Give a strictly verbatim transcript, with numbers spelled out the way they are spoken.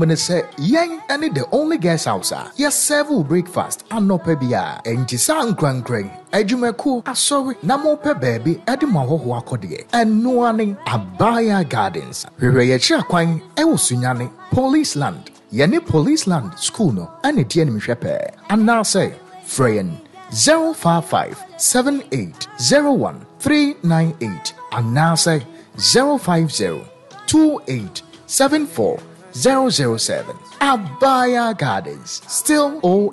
mene say yen any the only guest house a yes serve breakfast anopa bia enti sa nkrankran adwumaku asori na mo pe baby ede ma hoho akode eno ane Abaya Gardens hwehwe ye chi akwan e wo sunyane Police Land yene Police Land school no ane die nim hwepe ana say Freyen zero five five seven eight zero one three nine eight and now say zero five zero two eight seven four zero zero seven. Abaya Gardens, still all